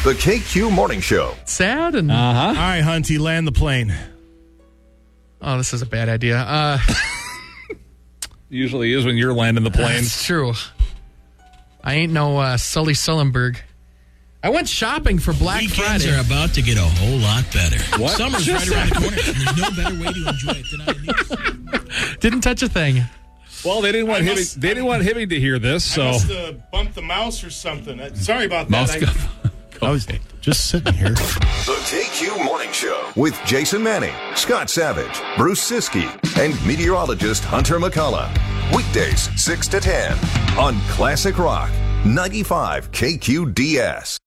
The KQ Morning Show. Sad and All right, Hunty, land the plane. oh, this is a bad idea. Usually is when you're landing the plane. It's true. I ain't no Sully Sullenberg. I went shopping for Black Weekends Friday. are about to get a whole lot better. What? Summer's right around the corner, and there's no better way to enjoy it than on these. Didn't touch a thing. Well, they didn't want Hibbing to hear this, so I must have bumped the mouse or something. Sorry about that. I was just sitting here. The KQ Morning Show with Jason Manning, Scott Savage, Bruce Siskey, and meteorologist Hunter McCullough. Weekdays 6 to 10 on Classic Rock 95 KQDS.